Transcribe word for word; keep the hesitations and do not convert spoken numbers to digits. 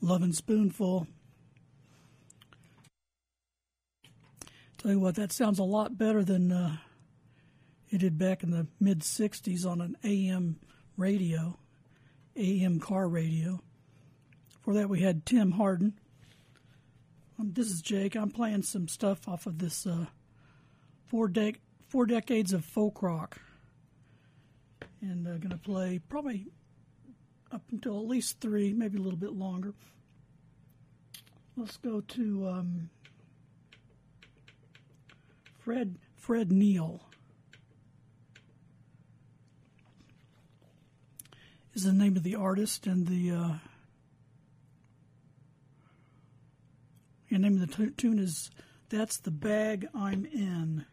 Lovin' Spoonful. Tell you what, that sounds a lot better than uh, it did back in the mid-sixties on an A M radio, A M car radio. Before that, we had Tim Hardin. Um, this is Jake. I'm playing some stuff off of this uh, four, de- four decades of folk rock. And I'm uh, going to play probably up until at least three, maybe a little bit longer. Let's go to um, Fred Fred Neil is the name of the artist, and the uh, the name of the t- tune is "That's the Bag I'm In."